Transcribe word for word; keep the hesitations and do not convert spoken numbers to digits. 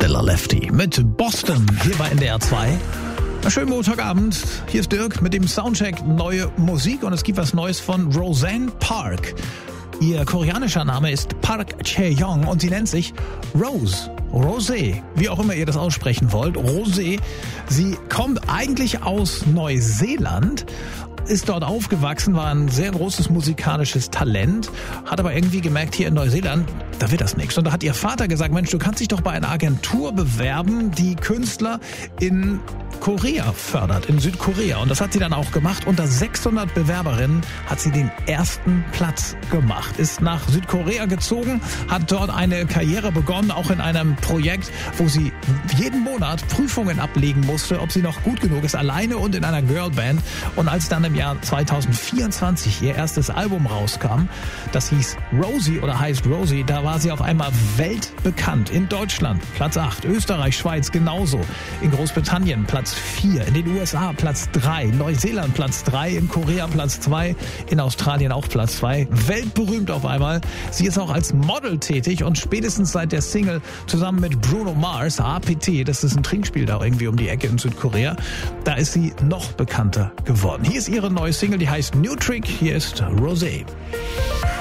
Della Lefty mit Boston hier bei N D R zwei. Schönen Montagabend, hier ist Dirk mit dem Soundcheck Neue Musik und es gibt was Neues von Roseanne Park. Ihr koreanischer Name ist Park Chae-young und sie nennt sich Rose. Rosé, wie auch immer ihr das aussprechen wollt. Rosé, sie kommt eigentlich aus Neuseeland, ist dort aufgewachsen, war ein sehr großes musikalisches Talent, hat aber irgendwie gemerkt, hier in Neuseeland, da wird das nichts. Und da hat ihr Vater gesagt, Mensch, du kannst dich doch bei einer Agentur bewerben, die Künstler in Korea fördert, in Südkorea. Und das hat sie dann auch gemacht. Unter sechshundert Bewerberinnen hat sie den ersten Platz gemacht. Ist nach Südkorea gezogen, hat dort eine Karriere begonnen, auch in einem Projekt, wo sie jeden Monat Prüfungen ablegen musste, ob sie noch gut genug ist, alleine und in einer Girlband. Und als dann im Jahr zweitausendvierundzwanzig ihr erstes Album rauskam, das hieß Rosie oder heißt Rosie, da war sie auf einmal weltbekannt. In Deutschland Platz acht, Österreich, Schweiz genauso, in Großbritannien Platz vier, in den U S A Platz drei, Neuseeland Platz drei, in Korea Platz zwei, in Australien auch Platz zwei. Weltberühmt auf einmal. Sie ist auch als Model tätig und spätestens seit der Single zusammen mit Bruno Mars, A P T, das ist ein Trinkspiel da irgendwie um die Ecke in Südkorea, da ist sie noch bekannter geworden. Hier ist ihre neue Single, die heißt New Trick, hier ist Rosé.